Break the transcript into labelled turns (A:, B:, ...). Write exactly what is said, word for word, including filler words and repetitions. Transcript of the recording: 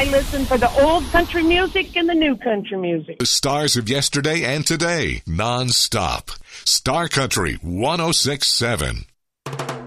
A: I listen for the old country music and the new country music.
B: The stars of yesterday and today, non-stop. Star Country one oh six point seven.